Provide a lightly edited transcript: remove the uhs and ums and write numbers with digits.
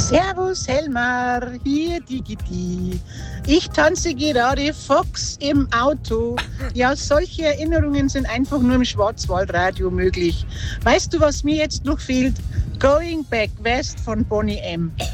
Servus Helmar, hier Digiti. Ich tanze gerade Fox im Auto. Ja, solche Erinnerungen sind einfach nur im Schwarzwaldradio möglich. Weißt du, was mir jetzt noch fehlt? Going Back West von Boney M.